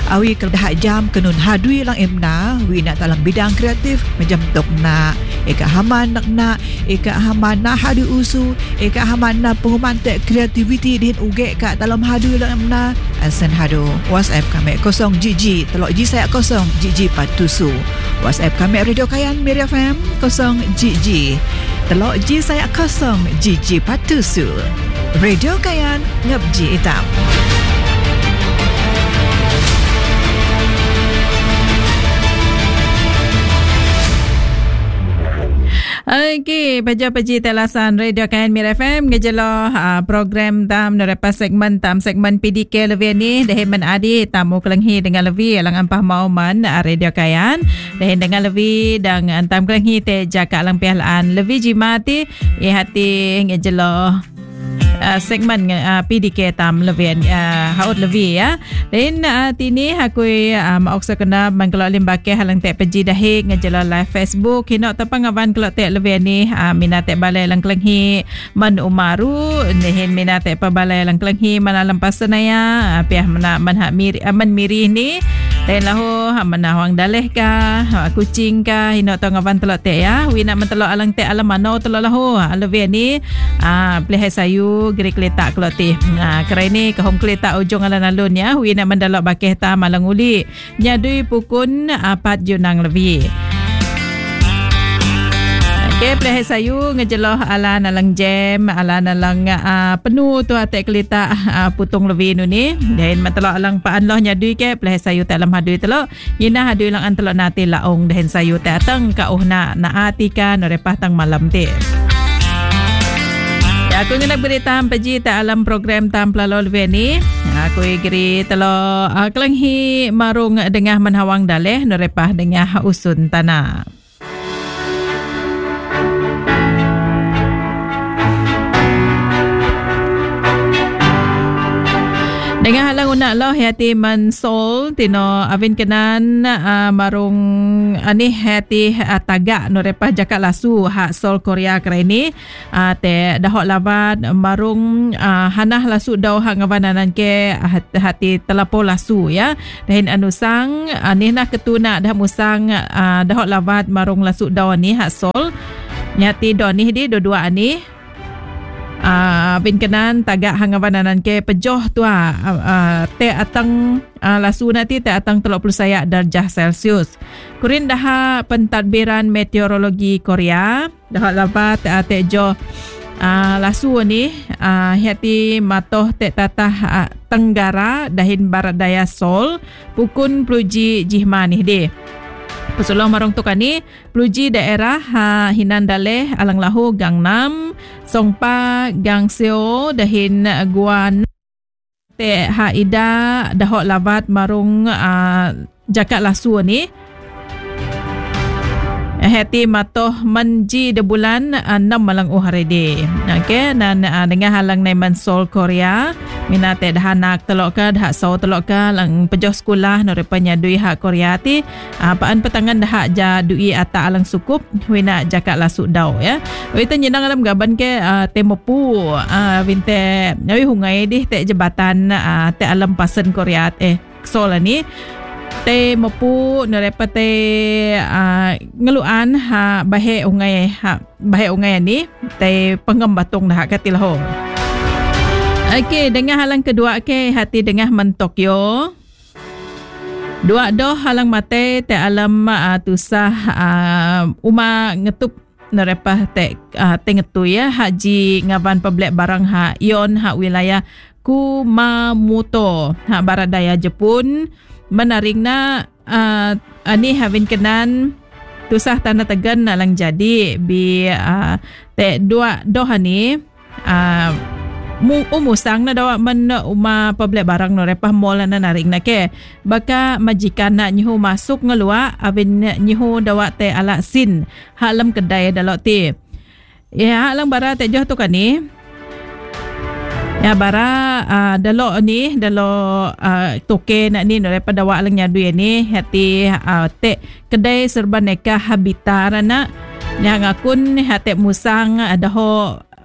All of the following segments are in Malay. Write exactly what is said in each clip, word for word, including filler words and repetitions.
awi kedah jam kenun hadui lang emna wi nak dalam bidang kreatif macam tok nak eka haman nak nak eka haman nak hadu usu eka haman nak penguman tek kreativiti din uge kat dalam hadu lang emna asan hadu WhatsApp kami kosong G G telok G saya kosong G G patusu WhatsApp kami Radio Kayan Miri F M kosong G G telok G saya kosong G G patusu Radio Kayan ngap G hitam. Okey, baca-baca telasan Radio Kayan Miri F M ngejelo uh, program tam nerepa segmen tam segmen P D K lebih ni dahin men adi tamu kelenghi dengan lebih alang ampah mauman uh, Radio Kayan dahin dengan lebih dan tam kelenghi te jaka alang pialaan lebih jimati eh hati ngejelo Uh, segmen uh, P D K tam lebih uh, haut lebih ya. Dan uh, tini aku uh, mauk sekena mangkelok limbake halang tek peji dahi ngejelo live Facebook hinok tapang awan kelok tek lebih ni uh, minat tek balai lang kelenghi man umaru nehin minat tek pabalai lang kelenghi man alam pasanaya uh, piah mana man hak miri uh, man miri ni dan lahu uh, mana wang daleh ka uh, kucing ka hinok tong awan telok tek ya wina mentelok alang tek alam mano telok lahu uh, lebih ni uh, pelih sayu geri keletak kelotih. Nah, kerana ni kahom keletak ujung alun-alun ya. Hui nak mendalok bakeh ta malang uli. Nyadui pukun empat junang lebih. Okey, pelih sayu ngejeloh alan alang jam, alan alang uh, penuh tu atek keletak uh, putung lebih nu ni. Dan mentelok alang paan loh nyadui ke pelih sayu tak alam hadui telok. Yina hadui lang antelok nati laong dan sayu tak atang ka uh na naati no repah tang malam te. Aku nak beri tam peji tak alam program tam pelalol ni. Aku igeri telo uh, kelenghi marung dengah menhawang daleh norepah dengah usun tanah. Dengan halang unak loh hati mansol tino avin kenan uh, marung ani hati uh, tagak no repah jakak lasu hak sol Korea kerani uh, te dahok lawan marung uh, hanah lasu dau hak ngawananan ke hati, hati telapo lasu ya dahin anusang ani uh, nah ketuna dah musang uh, dahok lawan marung lasu dau ni hak sol nyati do ni di dua-dua ani Uh, bin kenan tagak hangawananan ke pejoh tu ah uh, uh, te atang uh, lasu nanti te atang tiga puluh sayak darjah Celsius. Kurin dah pentadbiran meteorologi Korea dah lapat uh, te jo uh, lasu ni uh, hati matoh te tatah uh, tenggara dahin barat daya sol pukun pluji jihma ni de. Pesulong marong tu kani pluji daerah ha, Hinan Daleh alang lahu gang enam Songpa gang Seo dahin Guan te Haida dahok lavat marung uh, jakat lasu ni hati matoh menji de bulan enam malang uharede. Okey dan uh, dengan halang nai mansol Korea minate dah anak telok ka dah sau telok ka lang pejoh sekolah no repanya dui hak Korea ti uh, paan petangan dah ja dui ata alang sukup wina jakak lasuk dau ya. Wita nyenang alam gaban ke uh, temopu uh, winte nawi hungai di te jabatan uh, te alam pasen Korea eh sol ni te mapu nerepa te uh, ngeluan ha bahe ungai ha bahe ungai ni te pengembatung dah kat tilho. Okey, dengan halang kedua ke hati dengan men Tokyo. Dua doh halang mate te alam uh, tusah uh, uma ngetup nerepa te uh, te ngetu ya haji ngaban peblek barang ha ion ha wilayah Kumamoto ha barat daya Jepun. Menaringna uh, ani havin kenan tusah tanah tegan nalang jadi bi uh, te dua doha ni uh, mu umusang na dawa man uma pablek barang no repah mall na naring na ke baka majikan na nyihu masuk ngelua avin nyihu dawa te ala sin halam kedai dalok ti ya halang bara te joh tu kani ya bara uh, dalo ni dalo uh, toke nak ni daripada awak lang nyadu ni hati uh, te kedai serba neka habitar na yang akun hati musang adaho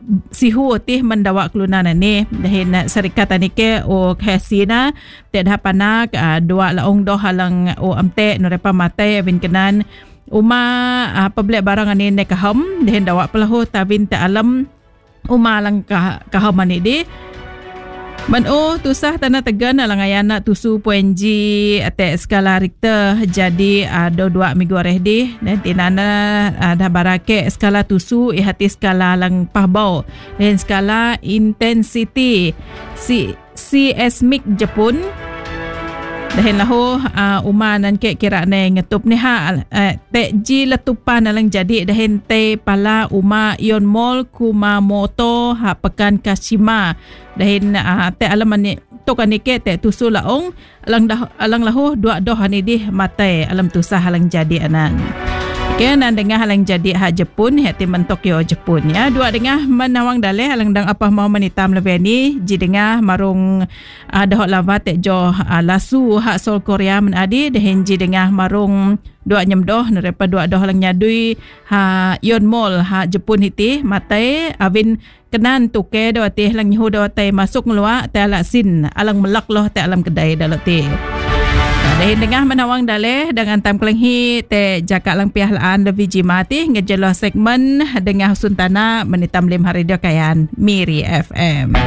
sihu tih mendawa kelunan ni dahin serikat anike o khasina te dapanak uh, dua laong doh halang o amte norepa mate bin kenan uma uh, pablik barang ani ne kaham dahin dawa pelahu tabin te alam uma lang kah, kaham ani di Man oh tusah tanah tegan alang ayana tusu puan ji ate skala Richter jadi ada uh, dua minggu rehdi dan tinana ada uh, barake skala tusu ihati skala lang pahbau dan skala intensity si seismic Jepun dahin lahu uh, umanan ke kira ne ngetup ni ha uh, te ji letupan alang jadi dahin te pala uma Yonmol Kumamoto ha pekan Kashima dahin uh, te alaman ni tokan ni ke te tusu laong alang dah alang lahu dua doh ni di matai alam tusah alang jadi anan. Okay, nan dengar halang jadi ha Jepun hati men Tokyo Jepun ya. Dua dengar menawang daleh halang dang apa mau menitam lebih ni ji dengar marung uh, dahok lava te jo uh, lasu ha Seoul Korea men adi dehen ji dengar marung dua nyem doh nerepa dua doh halang nyadui ha Yonmol ha Jepun hiti matai avin kenan tuke do teh lang nyu do tai masuk ngelua te ala sin alang melak loh te alam kedai dalot te. Dahin dengah menawang daleh dengan tam kelenghi te jakak lang piahlaan lebih jimati ngejelah segmen dengah suntana menitam lim hari kayan Miri F M.